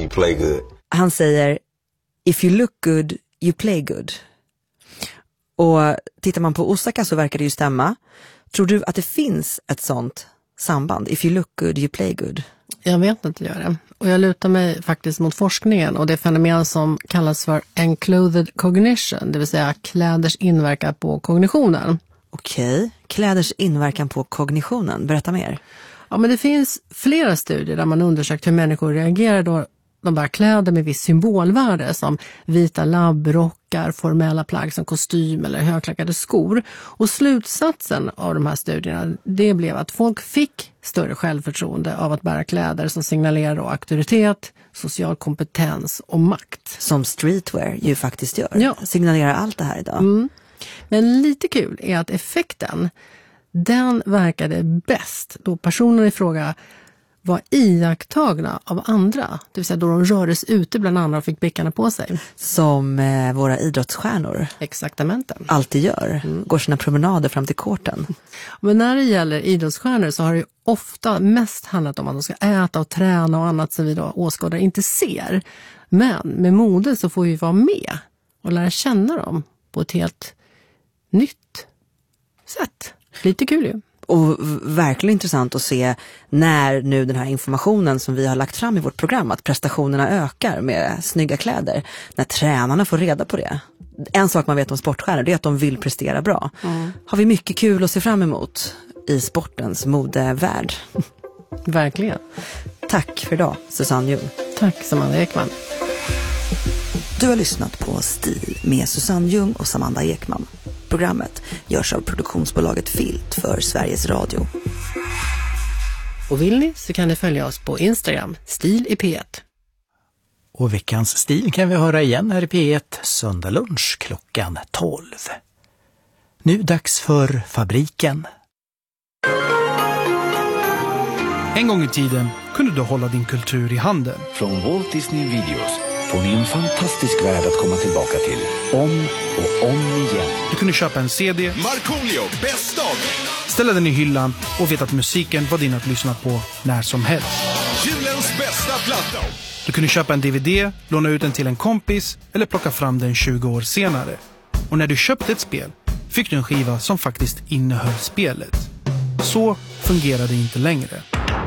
you play good. Han säger, if you look good, you play good. Och tittar man på Osaka så verkar det ju stämma. Tror du att det finns ett sånt samband? If you look good, you play good. Jag vet inte göra det. Och jag lutar mig faktiskt mot forskningen och det fenomen som kallas för enclothed cognition, det vill säga kläders inverkan på kognitionen. Okej, kläders inverkan på kognitionen. Berätta mer. Ja, men det finns flera studier där man undersökt hur människor reagerar då de bär kläder med viss symbolvärde som vita labbrockar, formella plagg som kostym eller högklackade skor. Och slutsatsen av de här studierna, det blev att folk fick större självförtroende av att bära kläder som signalerar auktoritet, social kompetens och makt. Som streetwear ju faktiskt gör. Ja. Signalerar allt det här idag. Men lite kul är att effekten, den verkade bäst då personerna i fråga var iakttagna av andra. Det vill säga då de rördes ute bland andra och fick blickarna på sig. Som våra idrottsstjärnor. Exaktamenten. Alltid gör. Går sina promenader fram till korten. Men när det gäller idrottsstjärnor så har det ju ofta mest handlat om att de ska äta och träna och annat som vi då åskådare inte ser. Men med mode så får vi vara med och lära känna dem på ett helt nytt sätt. Lite kul ju. Och verkligen intressant att se när nu den här informationen som vi har lagt fram i vårt program, att prestationerna ökar med snygga kläder, när tränarna får reda på det. En sak man vet om sportstjärnor, det är att de vill prestera bra. Har vi mycket kul att se fram emot i sportens modevärld. Verkligen. Tack för idag, Susanne Ljung. Tack, Samantha Ekman. Du har lyssnat på Stil med Susanne Ljung och Samantha Ekman. Programmet görs av produktionsbolaget Filt för Sveriges Radio. Och vill ni så kan ni följa oss på Instagram, Stil i P1. Och veckans stil kan vi höra igen här i P1 söndag lunch klockan 12. Nu dags för Fabriken. En gång i tiden kunde du hålla din kultur i handen. Från Walt Disney Videos får ni en fantastisk värld att komma tillbaka till. Om och om igen. Du kunde köpa en CD, Markoolio, bäst av! ställa den i hyllan och veta att musiken var din att lyssna på när som helst. Julens bästa platta! Du kunde köpa en DVD, låna ut den till en kompis eller plocka fram den 20 år senare. Och när du köpte ett spel fick du en skiva som faktiskt innehöll spelet. Så fungerar det inte längre.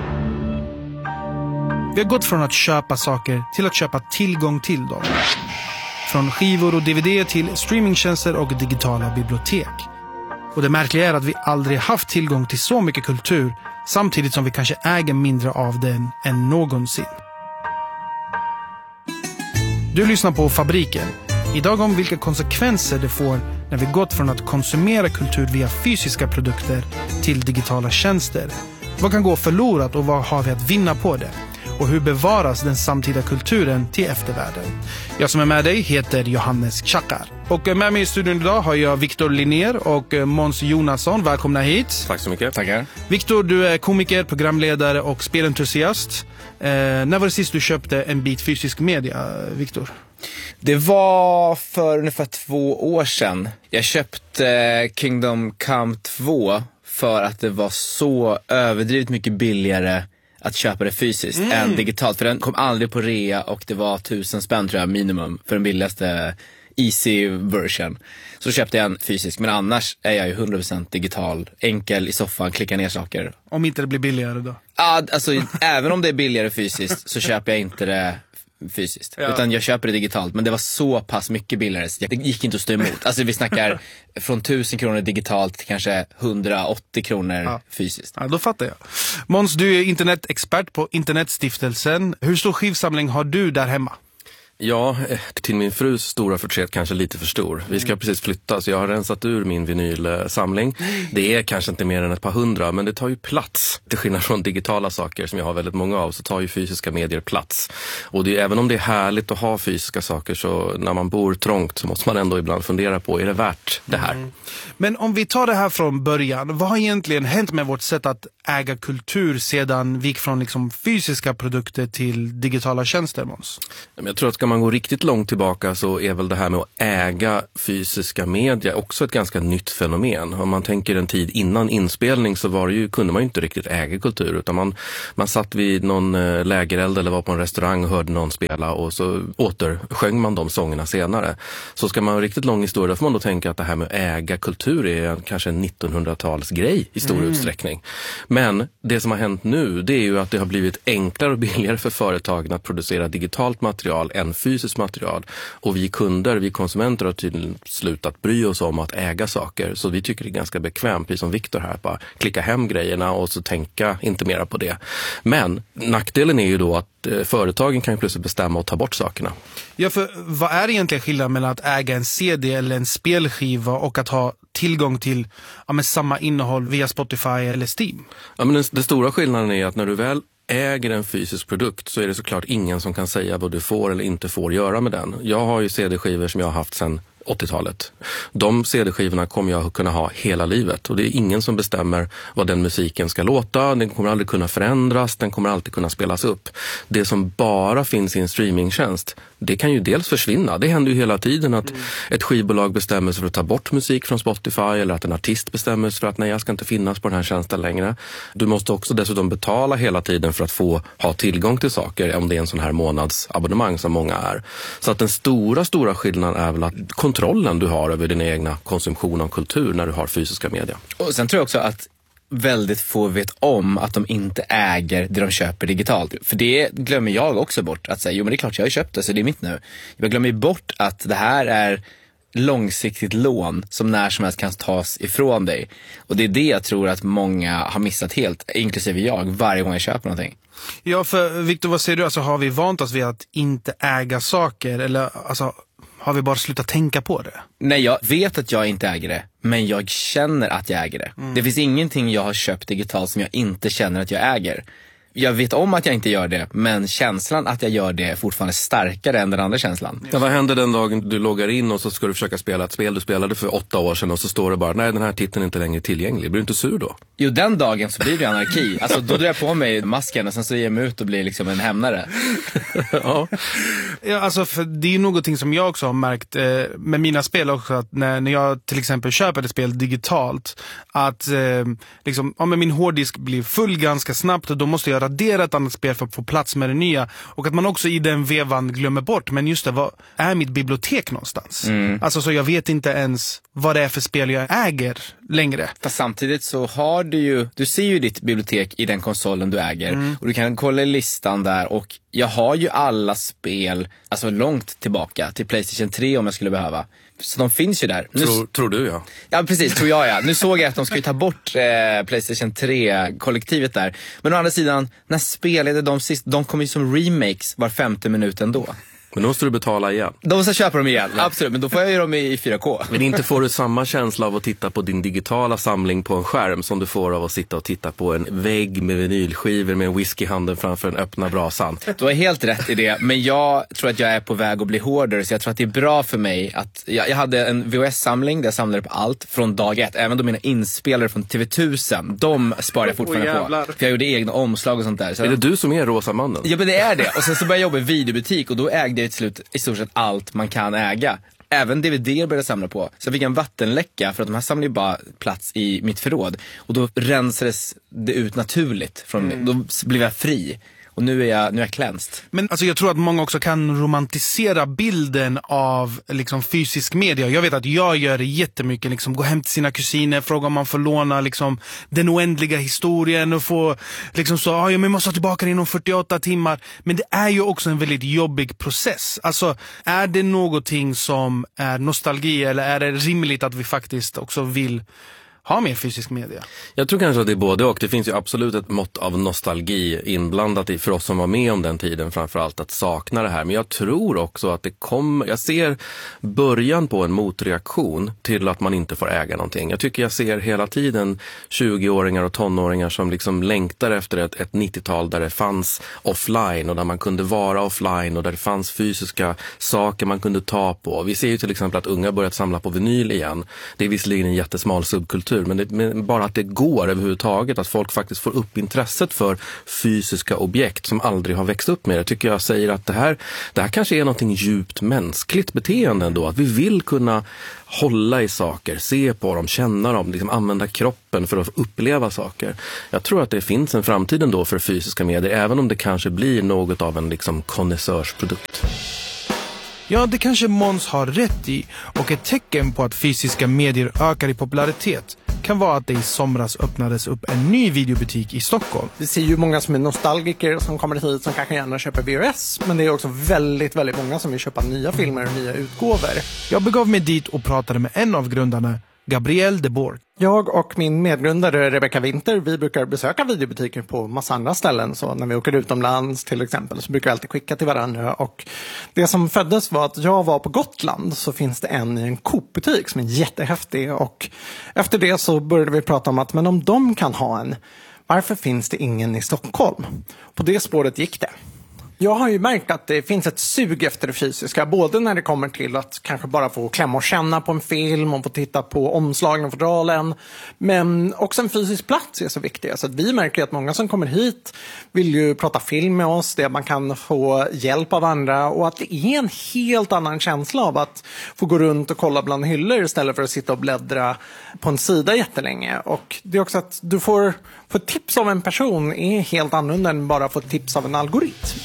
Vi har gått från att köpa saker till att köpa tillgång till dem. Från skivor och DVD till streamingtjänster och digitala bibliotek. Och det märkliga är att vi aldrig haft tillgång till så mycket kultur samtidigt som vi kanske äger mindre av den än någonsin. Du lyssnar på Fabriken. Idag om vilka konsekvenser det får när vi gått från att konsumera kultur via fysiska produkter till digitala tjänster. Vad kan gå förlorat och vad har vi att vinna på det? Och hur bevaras den samtida kulturen till eftervärlden? Jag som är med dig heter Johannes Chakar. Och med mig i studion idag har jag Victor Linnér och Måns Jonasson. Välkomna hit. Tack så mycket. Tackar. Victor, du är komiker, programledare och spelentusiast. När var det sist du köpte en bit fysisk media, Victor? Det var för ungefär 2 år sedan. Jag köpte Kingdom Come 2 för att det var så överdrivet mycket billigare att köpa det fysiskt än digitalt. För den kom aldrig på rea och det var 1000 spänn tror jag minimum för den billigaste easy version. Så köpte jag en fysisk, men annars är jag ju 100% digital, enkel i soffan, klicka ner saker. Om inte det blir billigare då? Ja, alltså även om det är billigare fysiskt så köper jag inte det fysiskt, utan jag köper det digitalt. Men det var så pass mycket billigare så det gick inte att stå emot. Alltså vi snackar från 1000 kronor digitalt till kanske 180 kronor fysiskt. Ja, då fattar jag. Måns, du är internetexpert på Internetstiftelsen. Hur stor skivsamling har du där hemma? Ja, till min frus stora förtret kanske lite för stor. Vi ska precis flytta så jag har rensat ur min vinylsamling. Det är kanske inte mer än ett par 100, men det tar ju plats. Till skillnad från digitala saker som jag har väldigt många av så tar ju fysiska medier plats. Och det, även om det är härligt att ha fysiska saker så när man bor trångt så måste man ändå ibland fundera på, är det värt det här? Men om vi tar det här från början, vad har egentligen hänt med vårt sätt att äga kultur sedan vi gick från liksom fysiska produkter till digitala tjänster, Måns? Jag tror att ska man gå riktigt långt tillbaka så är väl det här med att äga fysiska media också ett ganska nytt fenomen. Om man tänker en tid innan inspelning så kunde man ju inte riktigt äga kultur, utan man satt vid någon lägereld eller var på en restaurang och hörde någon spela och så återsjöng man de sångerna senare. Så ska man ha riktigt lång historia får man då tänka att det här med att äga kultur är kanske en 1900-talsgrej i stor utsträckning. Men det som har hänt nu, det är ju att det har blivit enklare och billigare för företagen att producera digitalt material än fysiskt material. Och vi konsumenter har tydligen slutat bry oss om att äga saker. Så vi tycker det är ganska bekvämt, precis som Victor här, bara klicka hem grejerna och så tänka inte mera på det. Men nackdelen är ju då att företagen kan ju plötsligt bestämma och ta bort sakerna. Ja, för vad är egentligen skillnaden mellan att äga en CD eller en spelskiva och att ha tillgång till samma innehåll via Spotify eller Steam? Ja, men den stora skillnaden är att när du väl äger en fysisk produkt så är det såklart ingen som kan säga vad du får eller inte får göra med den. Jag har ju CD-skivor som jag har haft sedan 80-talet. De CD-skivorna kommer jag kunna ha hela livet och det är ingen som bestämmer vad den musiken ska låta. Den kommer aldrig kunna förändras, den kommer alltid kunna spelas upp. Det som bara finns i en streamingtjänst, det kan ju dels försvinna. Det händer ju hela tiden att ett skivbolag bestämmer sig för att ta bort musik från Spotify eller att en artist bestämmer sig för att nej, jag ska inte finnas på den här tjänsten längre. Du måste också dessutom betala hela tiden för att få ha tillgång till saker om det är en sån här månadsabonnemang som många är. Så att den stora skillnaden är väl att kontrollen du har över din egna konsumtion av kultur när du har fysiska media. Och sen tror jag också att väldigt få vet om att de inte äger det de köper digitalt. För det glömmer jag också bort. Att säga, jo men det är klart jag har köpt det så det är mitt nu. Jag glömmer bort att det här är långsiktigt lån som när som helst kan tas ifrån dig. Och det är det jag tror att många har missat helt, inklusive jag, varje gång jag köper någonting. Ja, för Victor, vad säger du? Alltså, har vi vant oss vid att inte äga saker? Eller har vi bara slutat tänka på det? Nej, jag vet att jag inte äger det, men jag känner att jag äger det. Det finns ingenting jag har köpt digitalt som jag inte känner att jag äger. Jag vet om att jag inte gör det, men känslan att jag gör det är fortfarande starkare än den andra känslan. Ja, vad händer den dagen du loggar in och så ska du försöka spela ett spel du spelade för 8 år sedan och så står det bara, nej den här titeln är inte längre tillgänglig. Blir du inte sur då? Jo, den dagen så blir det anarki. Alltså då drar jag på mig masken och sen så ger jag mig ut och blir liksom en hämnare. Ja, alltså för det är ju någonting som jag också har märkt med mina spel också, att när jag till exempel köper ett spel digitalt, att men min hårddisk blir full ganska snabbt och då måste jag radera ett annat spel för att få plats med det nya. Och att man också i den vevan glömmer bort, men just det, vad är mitt bibliotek någonstans? Alltså så jag vet inte ens vad det är för spel jag äger längre. Fast samtidigt så har du ser ju ditt bibliotek i den konsolen du äger och du kan kolla i listan där, och jag har ju alla spel alltså långt tillbaka till PlayStation 3 om jag skulle behöva. Så de finns ju där. Tror du ja. Ja precis, tror jag ja. Nu såg jag att de ska ta bort PlayStation 3-kollektivet där. Men å andra sidan, när spelade de sist? De kommer ju som remakes var 5:e minut ändå. Men då måste du betala igen. De måste köpa dem igen, absolut. Men då får jag ju dem i 4K. Men inte får du samma känsla av att titta på din digitala samling på en skärm som du får av att sitta och titta på en vägg med vinylskivor med en whisky i handen framför den öppna brasan. Du har helt rätt i det, men jag tror att jag är på väg att bli hårdare, så jag tror att det är bra för mig att jag hade en VHS-samling där jag samlade på allt från dag 1, även då mina inspelare från TV1000, de sparar jag fortfarande på. För jag gjorde egna omslag och sånt där. Så är det du som är rosa mannen? Ja, men det är det. Och sen så började jag jobba i videobutik och då ägde jag till slut i stort sett allt man kan äga. Även DVD började jag samla på. Så jag fick en vattenläcka för att de här samlade ju bara plats i mitt förråd. Och då rensades det ut naturligt från mig. Då blev jag fri. Och nu är jag cleansed. Men alltså jag tror att många också kan romantisera bilden av liksom fysisk media. Jag vet att jag gör det jättemycket, liksom gå hem till sina kusiner, fråga om man får låna liksom den oändliga historien och få liksom så, ja men måste ha tillbaka den inom 48 timmar. Men det är ju också en väldigt jobbig process. Alltså är det någonting som är nostalgi, eller är det rimligt att vi faktiskt också vill ha mer fysisk media? Jag tror kanske att det är både och. Det finns ju absolut ett mått av nostalgi inblandat i för oss som var med om den tiden, framförallt att sakna det här. Men jag tror också att jag ser början på en motreaktion till att man inte får äga någonting. Jag tycker jag ser hela tiden 20-åringar och tonåringar som liksom längtar efter ett 90-tal där det fanns offline och där man kunde vara offline och där det fanns fysiska saker man kunde ta på. Vi ser ju till exempel att unga börjat samla på vinyl igen. Det är visserligen en jättesmal subkultur, popkultur, men bara att det går överhuvudtaget, att folk faktiskt får upp intresset för fysiska objekt som aldrig har växt upp med det, tycker jag säger att det här kanske är någonting djupt mänskligt beteende ändå, att vi vill kunna hålla i saker, se på dem, känna dem, liksom använda kroppen för att uppleva saker. Jag tror att det finns en framtid ändå för fysiska medier, även om det kanske blir något av en liksom konnässörsprodukt. Ja, det kanske Måns har rätt i, och ett tecken på att fysiska medier ökar i popularitet kan vara att det i somras öppnades upp en ny videobutik i Stockholm. Vi ser ju många som är nostalgiker som kommer hit som kanske gärna köper VHS, men det är också väldigt, väldigt många som vill köpa nya filmer och nya utgåvor. Jag begav mig dit och pratade med en av grundarna, Gabriel de Bourg. Jag och min medgrundare Rebecca Winter, vi brukar besöka videobutiker på massa andra ställen. Så när vi åker utomlands till exempel så brukar vi alltid skicka till varandra. Och det som föddes var att jag var på Gotland, så finns det en i en Coop-butik som är jättehäftig. Och efter det så började vi prata om att men om de kan ha en, varför finns det ingen i Stockholm? På det spåret gick det. Jag har ju märkt att det finns ett sug efter det fysiska, både när det kommer till att kanske bara få klämma och känna på en film och få titta på omslagen och fodralen, men också en fysisk plats är så viktig. Så att vi märker att många som kommer hit vill ju prata film med oss, där man kan få hjälp av andra, och att det är en helt annan känsla av att få gå runt och kolla bland hyllor istället för att sitta och bläddra på en sida jättelänge. Och det är också att du får ett tips av en person är helt annorlunda än bara få ett tips av en algoritm.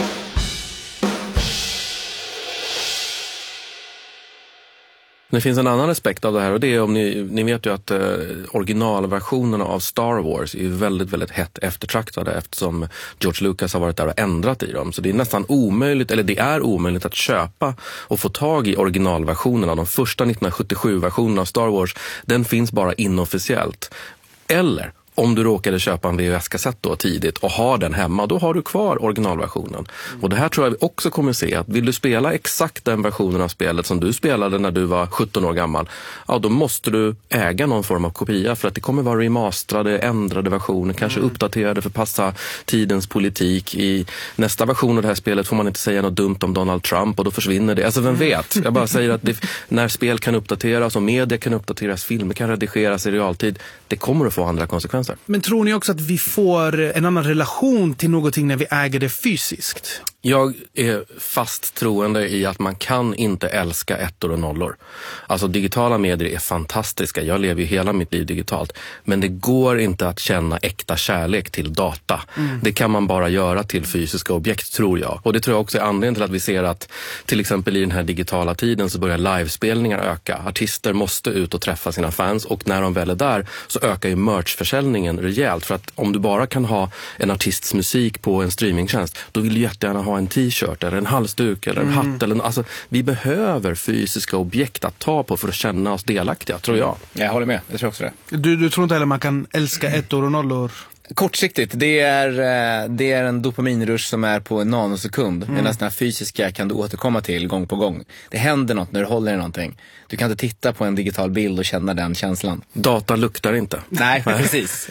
Det finns en annan aspekt av det här, och det är om ni vet ju att originalversionerna av Star Wars är väldigt, väldigt hett eftertraktade, eftersom George Lucas har varit där och ändrat i dem. Så det är nästan omöjligt, eller det är omöjligt att köpa och få tag i originalversionerna. De första 1977-versionerna av Star Wars, den finns bara inofficiellt. Eller om du råkade köpa en VHS-kassett då tidigt och har den hemma, då har du kvar originalversionen. Och det här tror jag vi också kommer se, att vill du spela exakt den versionen av spelet som du spelade när du var 17 år gammal, ja då måste du äga någon form av kopia, för att det kommer vara remasterade, ändrade versioner, kanske uppdaterade för att passa tidens politik. I nästa version av det här spelet får man inte säga något dumt om Donald Trump och då försvinner det. Alltså vem vet? Jag bara säger att när spel kan uppdateras och media kan uppdateras, filmer kan redigeras i realtid, det kommer att få andra konsekvenser. Men tror ni också att vi får en annan relation till någonting när vi äger det fysiskt? Jag är fast troende i att man kan inte älska ettor och nollor. Alltså digitala medier är fantastiska. Jag lever ju hela mitt liv digitalt. Men det går inte att känna äkta kärlek till data. Det kan man bara göra till fysiska objekt, tror jag. Och det tror jag också är anledningen till att vi ser att till exempel i den här digitala tiden så börjar livespelningar öka. Artister måste ut och träffa sina fans, och när de väl är där så ökar ju merchförsäljningen rejält. För att om du bara kan ha en artists musik på en streamingtjänst, då vill du jättegärna ha en t-shirt eller en halsduk eller en hatt. Alltså, vi behöver fysiska objekt att ta på för att känna oss delaktiga, tror jag. Jag håller med, jag tror också det. Du tror inte heller man kan älska ettor och nollor? Kortsiktigt, det är en dopaminrush som är på en nanosekund. Medan den här fysiska kan du återkomma till gång på gång. Det händer något när du håller i någonting. Du kan inte titta på en digital bild och känna den känslan. Data luktar inte. Nej, precis.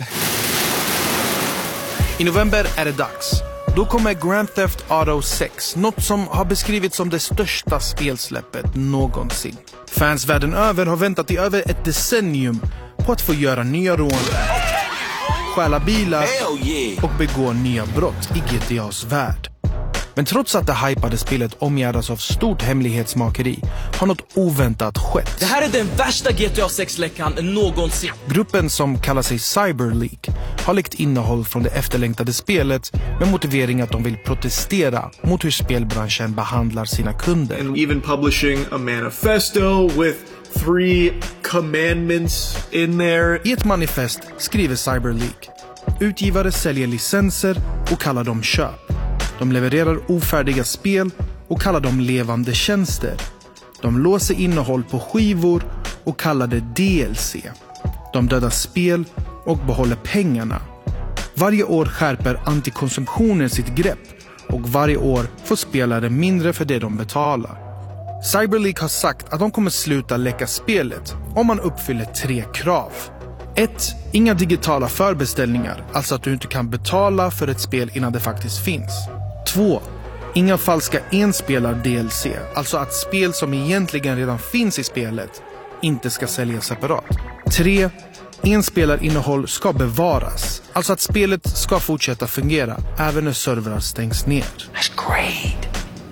I november är det dags. Då kommer Grand Theft Auto 6, något som har beskrivits som det största spelsläppet någonsin. Fans världen över har väntat i över ett decennium på att få göra nya rån, stjäla bilar och begå nya brott i GTAs värld. Men trots att det hypade spelet omgärdas av stort hemlighetsmakeri har något oväntat skett. Det här är den värsta GTA 6-läckan någonsin. Gruppen som kallar sig Cyberleak har läckt innehåll från det efterlängtade spelet med motivering att de vill protestera mot hur spelbranschen behandlar sina kunder. And even publishing a manifesto with 3 commandments in there. I ett manifest skriver Cyberleak: utgivare säljer licenser och kallar dem köp. De levererar ofärdiga spel och kallar dem levande tjänster. De låser innehåll på skivor och kallar det DLC. De dödar spel och behåller pengarna. Varje år skärper antikonsumtionen sitt grepp, och varje år får spelare mindre för det de betalar. Cyberleak har sagt att de kommer sluta läcka spelet om man uppfyller 3 krav. 1. Inga digitala förbeställningar, alltså att du inte kan betala för ett spel innan det faktiskt finns. 2. Inga falska enspelar-DLC, alltså att spel som egentligen redan finns i spelet inte ska säljas separat. 3. enspelarinnehåll ska bevaras. Alltså att spelet ska fortsätta fungera även när servrar stängs ner. That's great.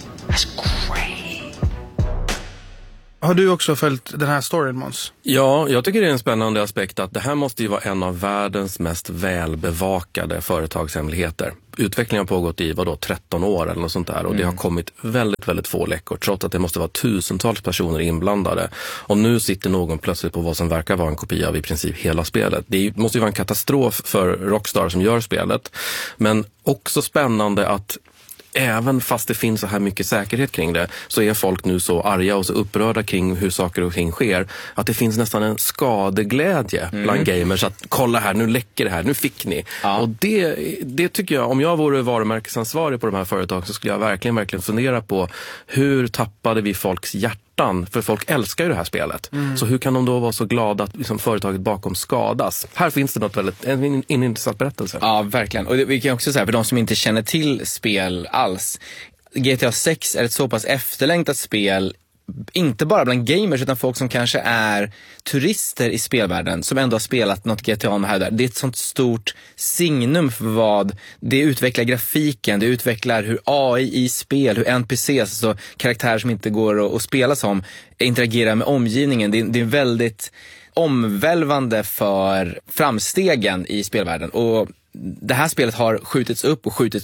Har du också följt den här storyn, Måns? Ja, jag tycker det är en spännande aspekt att det här måste ju vara en av världens mest välbevakade företagshemligheter. Utvecklingen har pågått i 13 år eller något sånt där och det har kommit väldigt, väldigt få läckor trots att det måste vara tusentals personer inblandade. Och nu sitter någon plötsligt på vad som verkar vara en kopia av i princip hela spelet. Det måste ju vara en katastrof för Rockstar som gör spelet, men också spännande att även fast det finns så här mycket säkerhet kring det så är folk nu så arga och så upprörda kring hur saker och ting sker att det finns nästan en skadeglädje bland gamers att kolla här, nu läcker det här, nu fick ni. Ja. Och det tycker jag, om jag vore varumärkesansvarig på de här företagen så skulle jag verkligen fundera på hur tappade vi folks hjärtan, för folk älskar ju det här spelet. Så hur kan de då vara så glada att liksom, företaget bakom skadas? Här finns det något en intressant berättelse. Ja, verkligen. Och vi kan också säga, för de som inte känner till spel alls, GTA 6 är ett så pass efterlängtat spel, inte bara bland gamers utan folk som kanske är turister i spelvärlden som ändå har spelat något GTA med här där. Det är ett sånt stort signum för vad det utvecklar grafiken, det utvecklar hur AI i spel, hur NPCs, alltså karaktärer som inte går att spela som, interagerar med omgivningen. Det är väldigt omvälvande för framstegen i spelvärlden. Och det här spelet har skjutits upp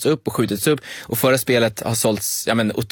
och förra spelet har sålts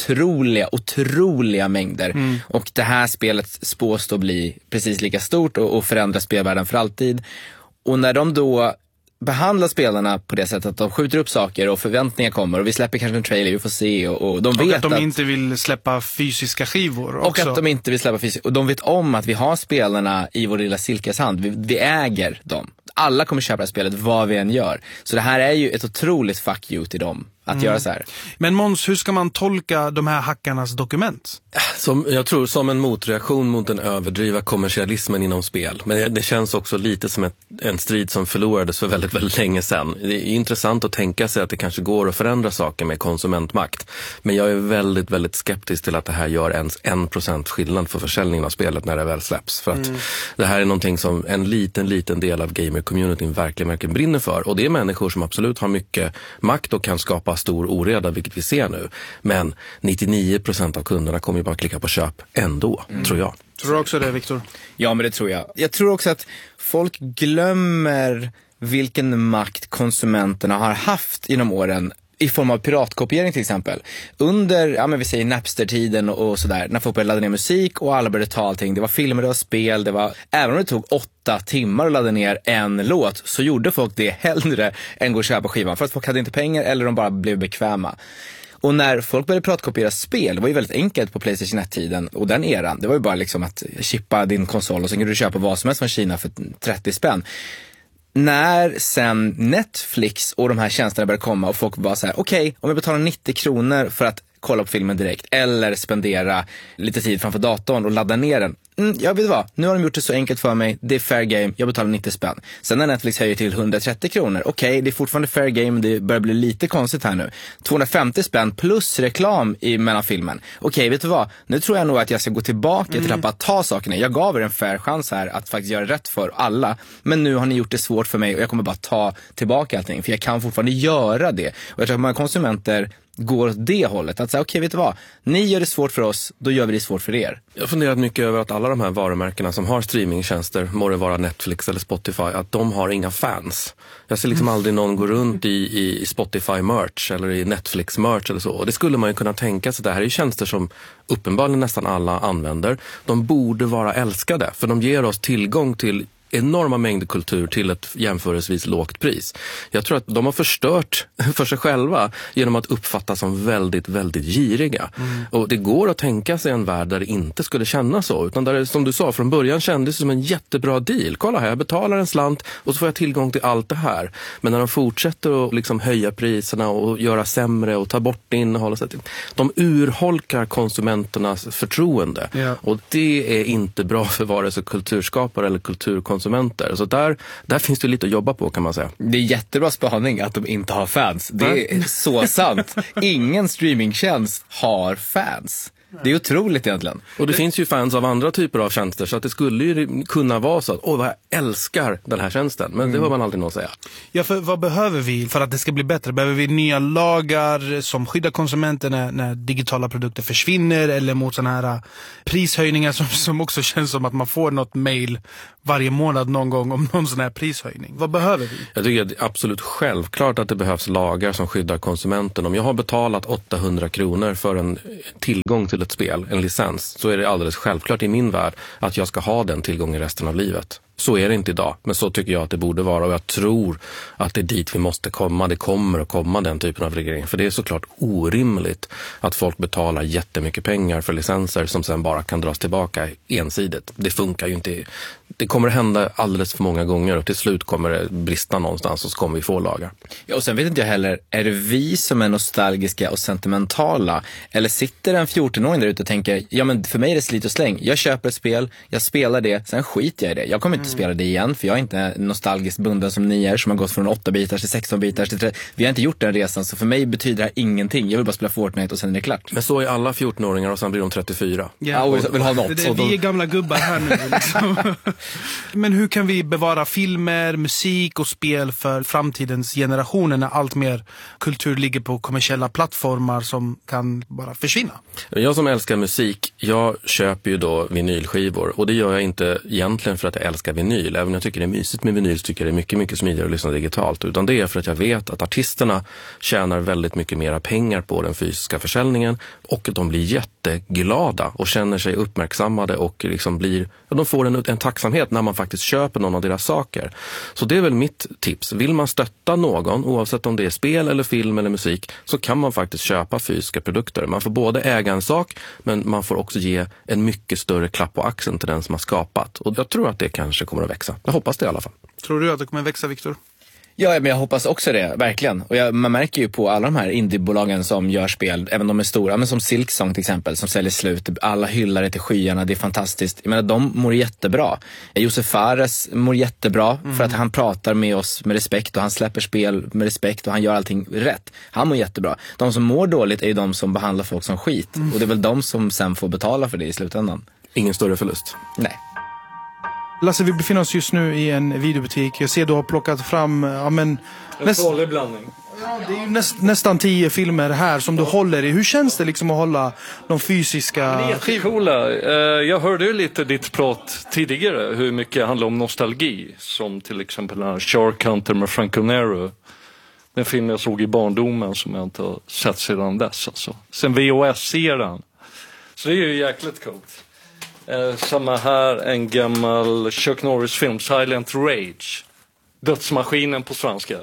otroliga mängder. Och det här spelet spås då bli precis lika stort och förändra spelvärlden för alltid. Och när de då behandlar spelarna på det sättet att de skjuter upp saker och förväntningar kommer och vi släpper kanske en trailer, vi får se och de vet att de inte vill släppa fysiska skivor också. Och att de inte vill släppa fysiska, och de vet om att vi har spelarna i vår lilla silkeshand, vi äger dem. Alla kommer köpa det här spelet vad vi än gör. Så det här är ju ett otroligt fuck you till dem att göra så här. Men Måns, hur ska man tolka de här hackarnas dokument? Jag tror som en motreaktion mot den överdriva kommersialismen inom spel. Men det känns också lite som en strid som förlorades för väldigt, väldigt länge sedan. Det är intressant att tänka sig att det kanske går att förändra saker med konsumentmakt. Men jag är väldigt, väldigt skeptisk till att det här gör ens 1% skillnad för försäljningen av spelet när det väl släpps. För att det här är någonting som en liten del av gamer-communityn verkligen brinner för. Och det är människor som absolut har mycket makt och kan skapa stor oreda, vilket vi ser nu. Men 99% av kunderna kommer ju bara klicka på köp ändå, tror jag. Tror du också det, Viktor? Ja, men det tror jag. Jag tror också att folk glömmer vilken makt konsumenterna har haft inom åren i form av piratkopiering till exempel. Under, vi säger Napster-tiden och sådär, när folk började ladda ner musik och alla började ta allting. Det var filmer, det var spel, det var, även om det tog 8 timmar att ladda ner en låt så gjorde folk det hellre än gå och köpa skivan. För att folk hade inte pengar eller de bara blev bekväma. Och när folk började piratkopiera spel, det var ju väldigt enkelt på PlayStation 1-tiden och den eran. Det var ju bara liksom att chippa din konsol och sen kunde du köpa vad som helst från Kina för 30 spänn. När sen Netflix och de här tjänsterna började komma och folk var så här: okej, om jag betalar 90 kronor för att kolla på filmen direkt eller spendera lite tid framför datorn och ladda ner den. Jag vet vad, nu har de gjort det så enkelt för mig, det är fair game, jag betalar 90 spänn. Sen när Netflix höjer till 130 kronor, okej, det är fortfarande fair game, det börjar bli lite konstigt här nu. 250 spänn plus reklam mellan filmen. Okej, vet du vad, nu tror jag nog att jag ska gå tillbaka till att bara ta sakerna. Jag gav er en fair chans här att faktiskt göra rätt för alla, men nu har ni gjort det svårt för mig och jag kommer bara ta tillbaka allting, för jag kan fortfarande göra det. Och jag tror att många konsumenter går åt det hållet, att säga okej, vet du vad, ni gör det svårt för oss, då gör vi det svårt för er. Jag har funderat mycket över att alla de här varumärkena som har streamingtjänster, må det vara Netflix eller Spotify, att de har inga fans. Jag ser liksom aldrig någon gå runt i Spotify-merch eller i Netflix-merch eller så. Och det skulle man ju kunna tänka sig, det här är ju tjänster som uppenbarligen nästan alla använder. De borde vara älskade, för de ger oss tillgång till enorma mängder kultur till ett jämförelsevis lågt pris. Jag tror att de har förstört för sig själva genom att uppfattas som väldigt, väldigt giriga. Och det går att tänka sig en värld där det inte skulle kännas så, utan där det, som du sa, från början kändes som en jättebra deal. Kolla här, jag betalar en slant och så får jag tillgång till allt det här. Men när de fortsätter att liksom höja priserna och göra sämre och ta bort innehåll och så, de urholkar konsumenternas förtroende. Ja. Och det är inte bra för vare sig kulturskapare eller kulturkonsumenter. Så där finns det lite att jobba på, kan man säga. Det är jättebra spaning att de inte har fans. Det är så sant. Ingen streamingtjänst har fans. Det är otroligt egentligen. Och det finns ju fans av andra typer av tjänster, så att det skulle ju kunna vara så att vad jag älskar den här tjänsten. Men det hör man aldrig någon säga. Ja, för vad behöver vi för att det ska bli bättre? Behöver vi nya lagar som skyddar konsumenterna när digitala produkter försvinner, eller mot sådana här prishöjningar som också känns som att man får något mail varje månad någon gång om någon sån här prishöjning? Vad behöver vi? Jag tycker att det är absolut självklart att det behövs lagar som skyddar konsumenten. Om jag har betalat 800 kronor för en tillgång till ett spel, en licens, så är det alldeles självklart i min värld att jag ska ha den tillgången resten av livet. Så är det inte idag, men så tycker jag att det borde vara, och jag tror att det är dit vi måste komma. Det kommer att komma den typen av reglering, för det är såklart orimligt att folk betalar jättemycket pengar för licenser som sen bara kan dras tillbaka ensidigt. Det funkar ju inte. Det kommer att hända alldeles för många gånger, och till slut kommer det brista någonstans, och så kommer vi få lagar. Ja, och sen vet inte jag heller, är det vi som är nostalgiska och sentimentala, eller sitter en 14-åring där ute och tänker, ja men för mig är det slit och släng. Jag köper ett spel, jag spelar det, sen skiter jag i det. Jag kommer inte spela det igen, för jag är inte nostalgiskt bunden som ni är, som har gått från 8-bitars till 16-bitars till 30. Vi har inte gjort den resan, så för mig betyder det här ingenting. Jag vill bara spela Fortnite och sen är det klart. Men så är alla 14-åringar, och sen blir de 34. Ja, och vill ha något. Vi är gamla gubbar här nu liksom. Men hur kan vi bevara filmer, musik och spel för framtidens generationer när allt mer kultur ligger på kommersiella plattformar som kan bara försvinna? Jag som älskar musik, jag köper ju då vinylskivor, och det gör jag inte egentligen för att jag älskar vinyl. Även om jag tycker det är mysigt med vinyl, så tycker jag det är mycket, mycket smidigare att lyssna digitalt. Utan det är för att jag vet att artisterna tjänar väldigt mycket mera pengar på den fysiska försäljningen, och de blir jätteglada och känner sig uppmärksammade och liksom blir, de får en tacksamhet när man faktiskt köper någon av deras saker. Så det är väl mitt tips. Vill man stötta någon, oavsett om det är spel eller film eller musik, så kan man faktiskt köpa fysiska produkter. Man får både äga en sak, men man får också ge en mycket större klapp på axeln till den som har skapat. Och jag tror att det kanske kommer att växa. Jag hoppas det i alla fall. Tror du att det kommer att växa, Viktor? Ja, men jag hoppas också det, verkligen. Och man märker ju på alla de här indiebolagen som gör spel, även de är stora, men som Silksong till exempel, som säljer slut. Alla hyllar det till skyarna, det är fantastiskt. Jag menar, de mår jättebra. Josef Fares mår jättebra för att han pratar med oss med respekt, och han släpper spel med respekt, och han gör allting rätt. Han mår jättebra. De som mår dåligt är ju de som behandlar folk som skit. Och det är väl de som sen får betala för det i slutändan. Ingen större förlust. Nej. Lasse, vi befinner oss just nu i en videobutik. Jag ser du har plockat fram en farlig blandning. Ja, det är ju nästan 10 filmer här som du håller i. Hur känns det liksom att hålla de fysiska skivorna? Jag hörde ju lite ditt prat tidigare, hur mycket det handlar om nostalgi. Som till exempel den här Shark Hunter med Franco Nero. Den film jag såg i barndomen som jag inte har sett sedan dess. Alltså. Sen VHS-serien. Så det är ju jäkligt coolt. Samma här, en gammal Chuck Norris-film, Silent Rage. Dödsmaskinen på svenska.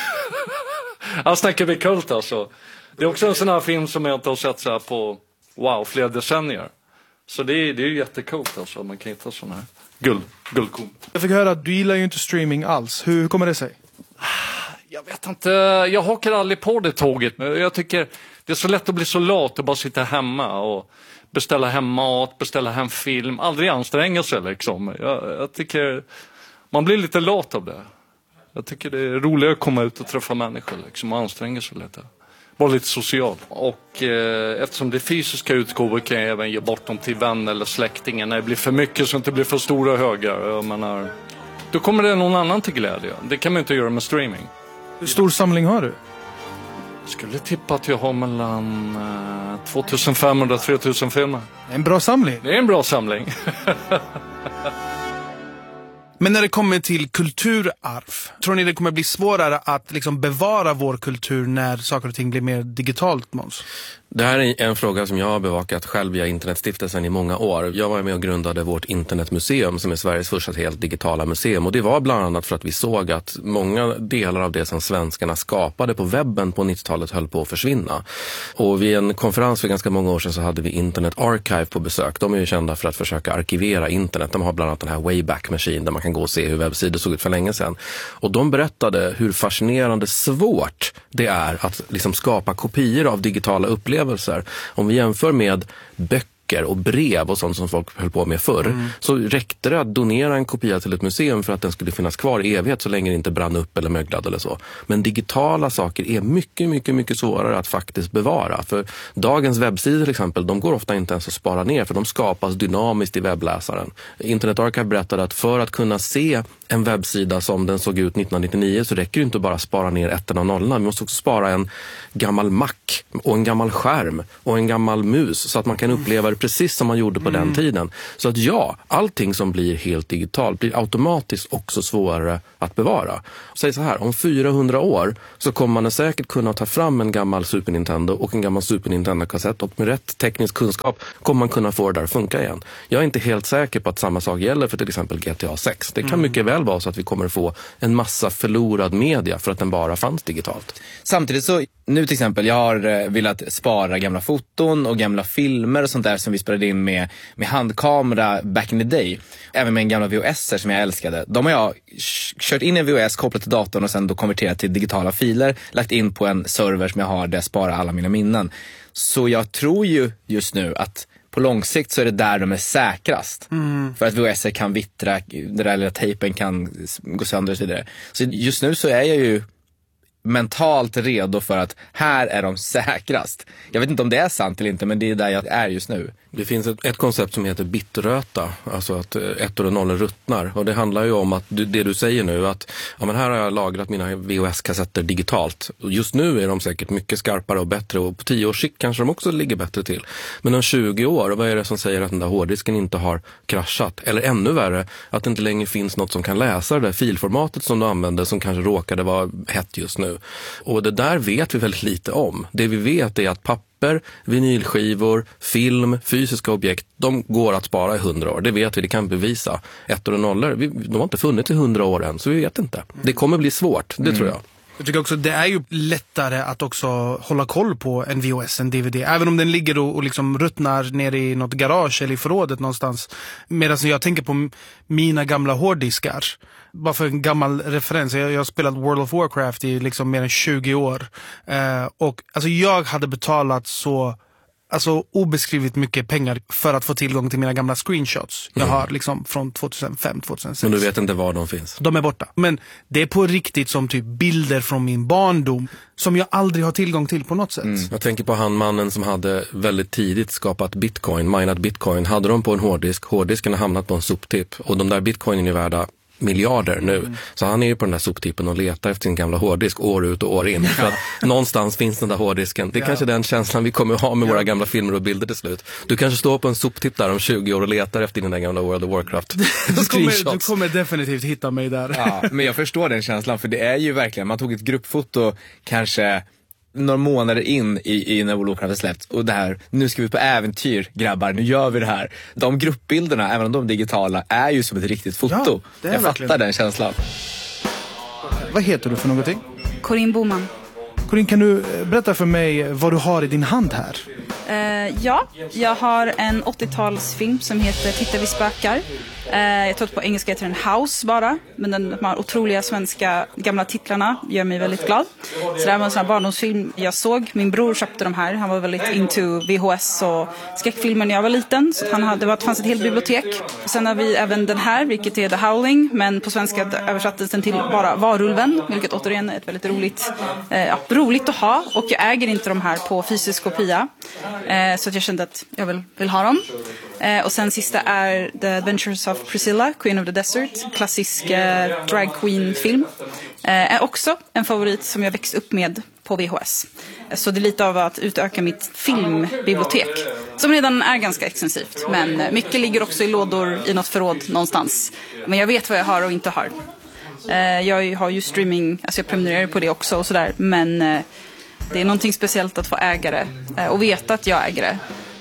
Här snackar vi kult alltså. Det är också en sån här film som jag inte har sett så här på, flera decennier. Så det är ju jättekult alltså, man kan hitta sån här guldkorn. Jag fick höra att du gillar ju inte streaming alls. Hur kommer det sig? Jag vet inte, jag hakar aldrig på det tåget. Jag tycker det är så lätt att bli så lat och bara sitta hemma och beställa hem mat, beställa hem film. Aldrig anstränga sig liksom. Jag tycker man blir lite lat av det. Jag tycker det är roligare att komma ut och träffa människor liksom, och anstränga sig lite. Vara lite social. Och eftersom det är fysiska utgåvor kan jag även ge bort dem till vänner eller släktingar när det blir för mycket så att det blir för stora högar. Jag menar, då kommer det någon annan till glädje. Det kan man inte göra med streaming. Hur stor samling har du? Jag skulle tippa att jag har mellan 2500-3000 filmer. En bra samling. Det är en bra samling. Men när det kommer till kulturarv, tror ni det kommer bli svårare att liksom bevara vår kultur när saker och ting blir mer digitalt, Måns? Det här är en fråga som jag har bevakat själv via Internetstiftelsen i många år. Jag var med och grundade vårt internetmuseum som är Sveriges första helt digitala museum. Och det var bland annat för att vi såg att många delar av det som svenskarna skapade på webben på 90-talet höll på att försvinna. Och vid en konferens för ganska många år sedan så hade vi Internet Archive på besök. De är ju kända för att försöka arkivera internet. De har bland annat den här Wayback Machine där man kan gå och se hur webbsidor såg ut för länge sedan. Och de berättade hur fascinerande svårt det är att liksom skapa kopior av digitala upplevelser. Om vi jämför med böcker böcker och brev och sånt som folk höll på med förr, så räckte det att donera en kopia till ett museum för att den skulle finnas kvar i evighet så länge det inte brann upp eller möglade eller så. Men digitala saker är mycket, mycket, mycket svårare att faktiskt bevara. För dagens webbsidor till exempel, de går ofta inte ens att spara ner för de skapas dynamiskt i webbläsaren. Internet Archive berättade att för att kunna se en webbsida som den såg ut 1999 så räcker det inte bara att spara ner ettorna och nollorna. Vi måste också spara en gammal Mac och en gammal skärm och en gammal mus så att man kan uppleva det precis som man gjorde på den tiden. Så att allting som blir helt digitalt blir automatiskt också svårare att bevara. Säg så här, om 400 år så kommer man säkert kunna ta fram en gammal Super Nintendo och en gammal Super Nintendo-kassett och med rätt teknisk kunskap kommer man kunna få det där att funka igen. Jag är inte helt säker på att samma sak gäller för till exempel GTA 6. Det kan mycket väl vara så att vi kommer att få en massa förlorad media för att den bara fanns digitalt. Samtidigt så, nu till exempel, jag har velat spara gamla foton och gamla filmer och sånt där som vi spelade in med handkamera back in the day. Även med en gamla VHS som jag älskade. De har jag kört in en VHS, kopplat till datorn och sen då konverterat till digitala filer. Lagt in på en server som jag har där jag sparar alla mina minnen. Så jag tror ju just nu att på lång sikt så är det där de är säkrast. För att VHS kan vittra, den där lilla tejpen kan gå sönder och så vidare. Så just nu så är jag ju mentalt redo för att här är de säkrast. Jag vet inte om det är sant eller inte, men det är där jag är just nu. Det finns ett koncept som heter bitröta, alltså att ettor och nollor ruttnar. Och det handlar ju om att det du säger nu, att men här har jag lagrat mina VHS-kassetter digitalt. Och just nu är de säkert mycket skarpare och bättre och på 10 års sikt kanske de också ligger bättre till. Men om 20 år, vad är det som säger att den där hårddisken inte har kraschat? Eller ännu värre, att det inte längre finns något som kan läsa det där filformatet som du använde som kanske råkade vara hett just nu. Och det där vet vi väldigt lite om. Det vi vet är att papper, vinylskivor, film, fysiska objekt, de går att spara i 100 år. Det vet vi, det kan bevisa. Ettor och nollor, de har inte funnits i 100 år än, så vi vet inte. Det kommer bli svårt, det tror jag. Jag tycker också det är ju lättare att också hålla koll på en VHS, en DVD. Även om den ligger och liksom ruttnar ner i något garage eller i förrådet någonstans. Medan jag tänker på mina gamla hårddiskar. Bara för en gammal referens. Jag har spelat World of Warcraft i liksom mer än 20 år. Och alltså jag hade betalat så obeskrivligt mycket pengar för att få tillgång till mina gamla screenshots. Jag har liksom från 2005, 2006. Men du vet inte var de finns? De är borta. Men det är på riktigt som typ bilder från min barndom som jag aldrig har tillgång till på något sätt. Jag tänker på han mannen som hade väldigt tidigt skapat bitcoin, minat bitcoin. Hade de på en hårddisk, hårddisken har hamnat på en soptipp och de där bitcoinen är värda miljarder nu. Så han är ju på den där soptippen och letar efter sin gamla hårddisk år ut och år in. För att någonstans finns den där hårddisken. Det är kanske den känslan vi kommer ha med våra gamla filmer och bilder till slut. Du kanske står på en soptipp där om 20 år och letar efter den där gamla World of Warcraft. Du kommer definitivt hitta mig där. Ja, men jag förstår den känslan, för det är ju verkligen, man tog ett gruppfoto kanske några månader in i när World of Warcraft hade släppts och det här, nu ska vi på äventyr grabbar, nu gör vi det här. De gruppbilderna, även om de är digitala, är ju som ett riktigt foto. Ja, jag fattar den känslan. Vad heter du för någonting? Corinne Boman. Corinne, kan du berätta för mig vad du har i din hand här? Ja, jag har en 80-talsfilm som heter Titta vi spökar. Jag tror att på engelska heter den House bara, men de här otroliga svenska gamla titlarna gör mig väldigt glad. Så det här var en sån här barndomsfilm jag såg. Min bror köpte de här, han var väldigt into VHS och skräckfilmer när jag var liten. Så det fanns ett helt bibliotek. Sen har vi även den här, vilket är The Howling, men på svenska översattes den till bara Varulven, vilket återigen är ett väldigt roligt att ha. Och jag äger inte de här på fysisk kopia, så att jag kände att jag vill ha dem. Och sen sista är The Adventures of Priscilla, Queen of the Desert, klassisk drag queen-film. Är också en favorit som jag växt upp med på VHS. Så det är lite av att utöka mitt filmbibliotek, som redan är ganska extensivt. Men mycket ligger också i lådor i något förråd någonstans. Men jag vet vad jag har och inte har. Jag har ju streaming, alltså jag prenumererar på det också och sådär. Men det är någonting speciellt att få äga det och veta att jag äger det.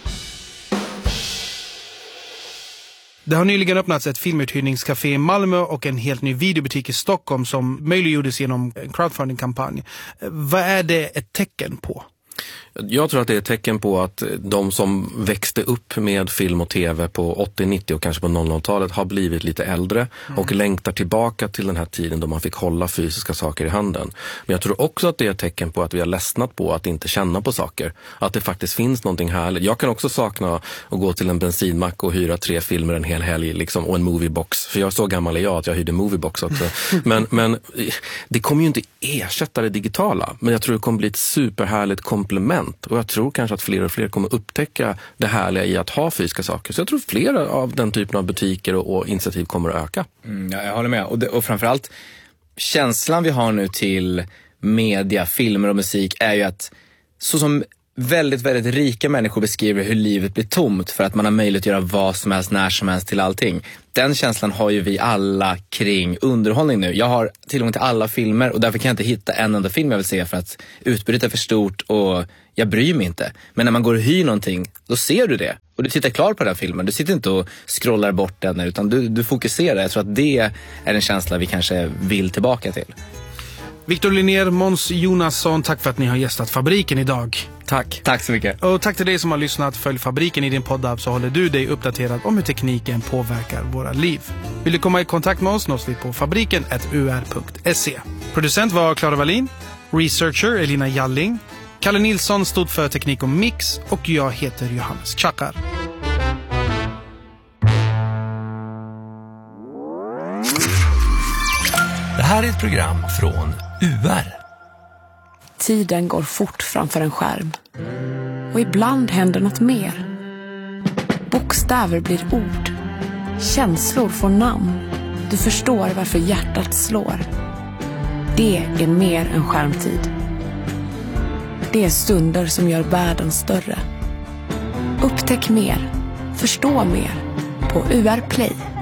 Det har nyligen öppnats ett filmuthyrningscafé i Malmö och en helt ny videobutik i Stockholm som möjliggjordes genom en crowdfunding-kampanj. Vad är det ett tecken på? Jag tror att det är ett tecken på att de som växte upp med film och tv på 80, 90 och kanske på 00-talet har blivit lite äldre och längtar tillbaka till den här tiden då man fick hålla fysiska saker i handen. Men jag tror också att det är ett tecken på att vi har ledsnat på att inte känna på saker. Att det faktiskt finns någonting härligt. Jag kan också sakna att gå till en bensinmack och hyra 3 filmer en hel helg liksom, och en moviebox. För jag är så gammal är jag att jag hyrde moviebox också. Men det kommer ju inte ersätta det digitala. Men jag tror det kommer bli ett superhärligt komplement. Och jag tror kanske att fler och fler kommer upptäcka det härliga i att ha fysiska saker. Så jag tror flera av den typen av butiker och initiativ kommer att öka. Ja, jag håller med. Och framförallt känslan vi har nu till media, filmer och musik är ju att så som väldigt, väldigt rika människor beskriver hur livet blir tomt för att man har möjlighet att göra vad som helst, när som helst till allting. Den känslan har ju vi alla kring underhållning nu. Jag har tillgång till alla filmer och därför kan jag inte hitta en enda film jag vill se för att utbudet är för stort och jag bryr mig inte. Men när man går och hyr någonting, då ser du det. Och du tittar klar på den filmen. Du sitter inte och scrollar bort den utan du fokuserar. Jag tror att det är en känsla vi kanske vill tillbaka till. Viktor Linnér, Måns Jonasson, tack för att ni har gästat Fabriken idag. Tack så mycket. Och tack till dig som har lyssnat. Följ Fabriken i din poddapp så håller du dig uppdaterad om hur tekniken påverkar våra liv. Vill du komma i kontakt med oss nås vi på fabriken@ur.se. Producent var Clara Wallin, researcher Elina Jalling, Kalle Nilsson stod för teknik och mix och jag heter Johannes Chakar. Det här är ett program från UR. Tiden går fort framför en skärm. Och ibland händer något mer. Bokstäver blir ord. Känslor får namn. Du förstår varför hjärtat slår. Det är mer än skärmtid. Det är stunder som gör världen större. Upptäck mer. Förstå mer. På UR Play.